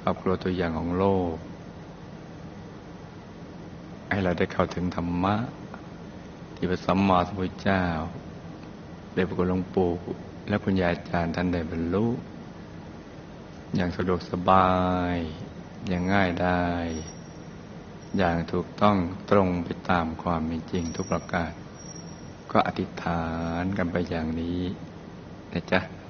ครอบครัวตัวอย่างของโลกให้เราได้เข้าถึงธรรมะที่พระสัมมาสัมพุทธเจ้าได้พระคุณหลวงปู่และคุณยายอาจารย์ท่านได้บรรลุอย่างสะดวกสบายอย่างง่ายได้อย่างถูกต้องตรงไปตามความเป็นจริงทุกประการก็อธิษฐานกันไปอย่างนี้นะจ๊ะ